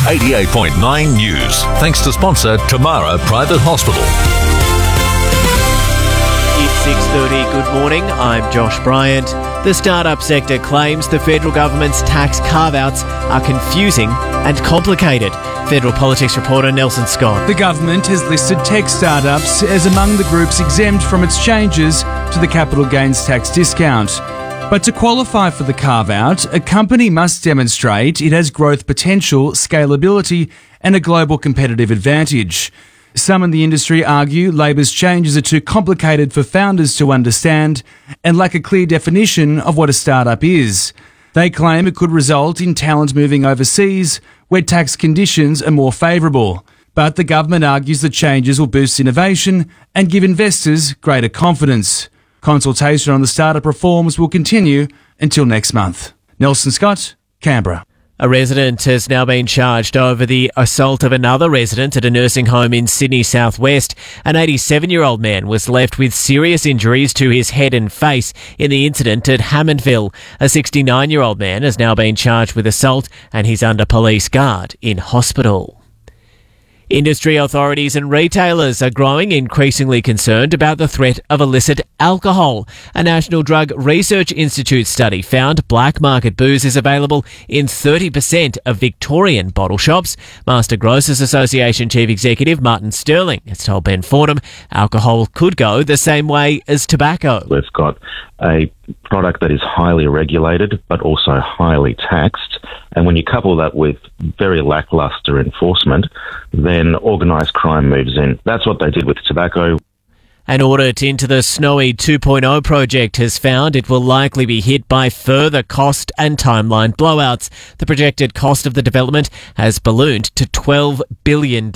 88.9 News. Thanks to sponsor Tamara Private Hospital. It's 6:30. Good morning. I'm Josh Bryant. The startup sector claims the federal government's tax carve-outs are confusing and complicated. Federal politics reporter Nelson Scott. The government has listed tech startups as among the groups exempt from its changes to the capital gains tax discount. But to qualify for the carve-out, a company must demonstrate it has growth potential, scalability, and a global competitive advantage. Some in the industry argue Labor's changes are too complicated for founders to understand and lack a clear definition of what a startup is. They claim it could result in talent moving overseas, where tax conditions are more favourable. But the government argues the changes will boost innovation and give investors greater confidence. Consultation on the startup reforms will continue until next month. Nelson Scott, Canberra. A resident has now been charged over the assault of another resident at a nursing home in Sydney southwest. An 87-year-old man was left with serious injuries to his head and face in the incident at Hammondville. A 69-year-old man has now been charged with assault and he's under police guard in hospital. Industry authorities and retailers are growing increasingly concerned about the threat of illicit alcohol. A National Drug Research Institute study found black market booze is available in 30% of Victorian bottle shops. Master Grocers Association Chief Executive Martin Sterling has told Ben Fordham alcohol could go the same way as tobacco. We've got a product that is highly regulated but also highly taxed. And when you couple that with very lacklustre enforcement, then organised crime moves in. That's what they did with tobacco. An audit into the Snowy 2.0 project has found it will likely be hit by further cost and timeline blowouts. The projected cost of the development has ballooned to $12 billion,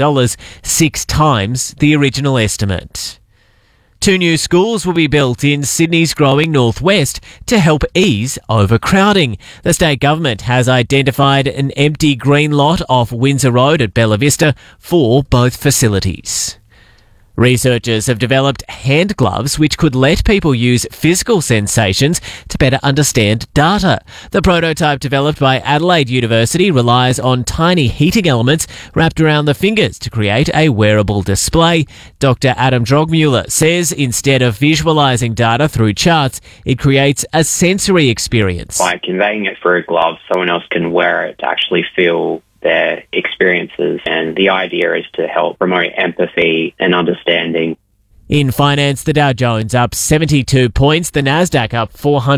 6 times the original estimate. 2 new schools will be built in Sydney's growing northwest to help ease overcrowding. The state government has identified an empty green lot off Windsor Road at Bella Vista for both facilities. Researchers have developed hand gloves which could let people use physical sensations to better understand data. The prototype developed by Adelaide University relies on tiny heating elements wrapped around the fingers to create a wearable display. Dr. Adam Drogmuller says instead of visualising data through charts, it creates a sensory experience. By conveying it through a glove, someone else can wear it to actually feel their experiences, and the idea is to help promote empathy and understanding. In finance, the Dow Jones up 72 points, the Nasdaq up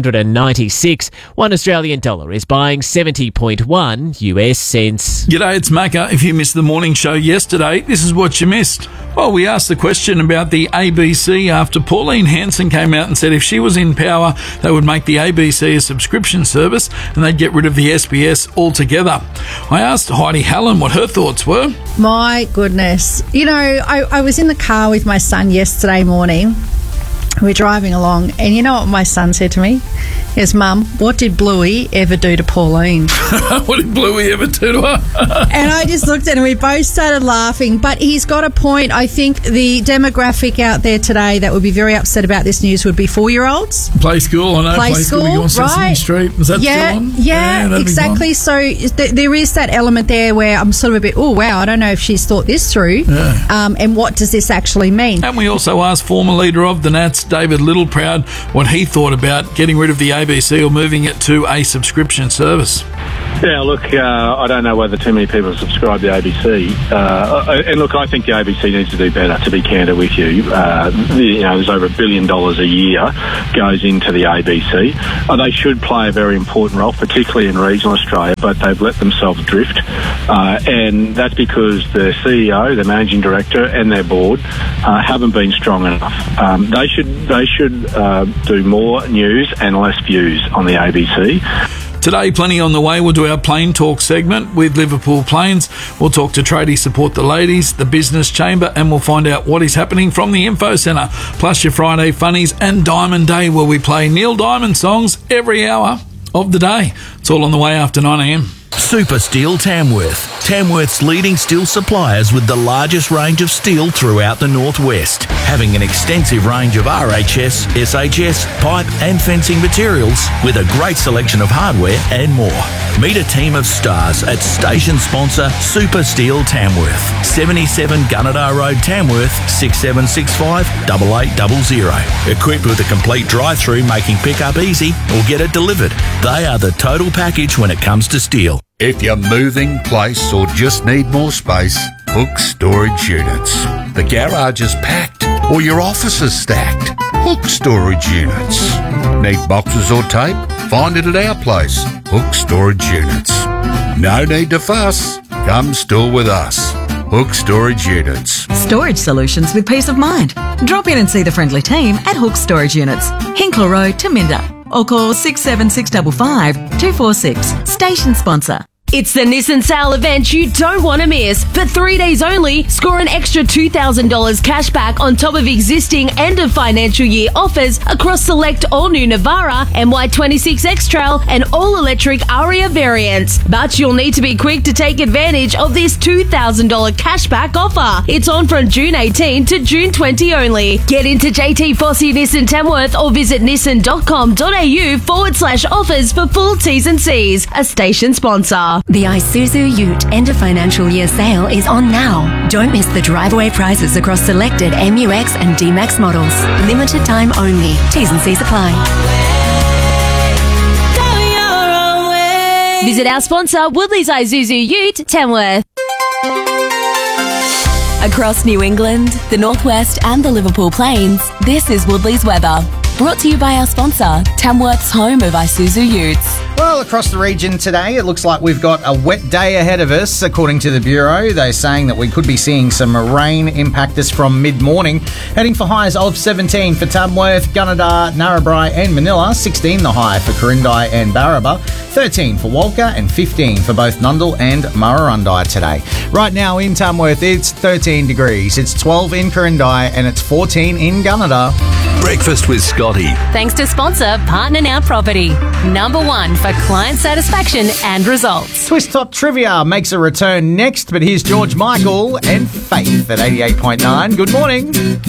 496. $1 Australian is buying 70.1 US cents. G'day, it's Macca. If you missed the morning show yesterday, this is what you missed. Well, we asked the question about the ABC after Pauline Hanson came out and said if she was in power, they would make the ABC a subscription service and they'd get rid of the SBS altogether. I asked Heidi Hallen what her thoughts were. My goodness. You know, I was in the car with my son yesterday morning. We're driving along, and you know what my son said to me? He goes, Mum, what did Bluey ever do to Pauline? What did Bluey ever do to her? And I just looked at him, we both started laughing. But he's got a point. I think the demographic out there today that would be very upset about this news would be 4-year-olds. Play school, I know. Play school on Sesame Street. Is that still on? Yeah, exactly. So there is that element there where I'm sort of a bit, oh, wow, I don't know if she's thought this through. Yeah. And what does this actually mean? And we also asked former leader of the Nats, David Littleproud, what he thought about getting rid of the ABC or moving it to a subscription service. Yeah, look, I don't know whether too many people subscribe to ABC. And look, I think the ABC needs to do better, to be candid with you. You know, there's over $1 billion a year goes into the ABC. They should play a very important role, particularly in regional Australia, but they've let themselves drift. And that's because the CEO, the managing director and their board haven't been strong enough. They should do more news and less views on the ABC. Today, plenty on the way. We'll do our Plane Talk segment with Liverpool Planes. We'll talk to Tradie Support the Ladies, the Business Chamber, and we'll find out what is happening from the Info Centre. Plus your Friday Funnies and Diamond Day, where we play Neil Diamond songs every hour of the day. It's all on the way after 9 a.m. Super Steel Tamworth. Tamworth's leading steel suppliers with the largest range of steel throughout the northwest, having an extensive range of RHS, SHS, pipe and fencing materials with a great selection of hardware and more. Meet a team of stars at station sponsor Super Steel Tamworth. 77 Gunnedah Road, Tamworth, 6765 8800. Equipped with a complete drive-through, making pickup easy or get it delivered. They are the total package when it comes to steel. If you're moving, place or just need more space, Hook Storage Units. The garage is packed or your office is stacked. Hook Storage Units. Need boxes or tape? Find it at our place, Hook Storage Units. No need to fuss. Come store with us. Hook Storage Units. Storage solutions with peace of mind. Drop in and see the friendly team at Hook Storage Units, Hinkler Road, Taminda, or call 67655 246. Station sponsor. It's the Nissan sale event you don't want to miss. For 3 days only, score an extra $2,000 cash back on top of existing end of financial year offers across select all-new Navara, MY26 X-Trail and all-electric Aria variants. But you'll need to be quick to take advantage of this $2,000 cash back offer. It's on from June 18 to June 20 only. Get into JT Fossey Nissan Tamworth or visit nissan.com.au/offers for full T's and C's. A station sponsor. The Isuzu Ute end of financial year sale is on now. Don't miss the drive-away prices across selected MUX and D-Max models. Limited time only. T's and C's apply. Visit our sponsor, Woodley's Isuzu Ute, Tamworth. Across New England, the Northwest and the Liverpool Plains, this is Woodley's weather. Brought to you by our sponsor, Tamworth's home of Isuzu Utes. Well, across the region today, it looks like we've got a wet day ahead of us, according to the Bureau. They're saying that we could be seeing some rain impact us from mid-morning. Heading for highs of 17 for Tamworth, Gunnedah, Narrabri and Manila, 16 the high for Corindai and Barraba, 13 for Walker and 15 for both Nundle and Murrurundi today. Right now in Tamworth, it's 13 degrees. It's 12 in Corindai and it's 14 in Gunnedah. Breakfast with Scotty. Thanks to sponsor Partner Now Property. #1 for client satisfaction and results. Twist Top Trivia makes a return next, but here's George Michael and Faith at 88.9. Good morning.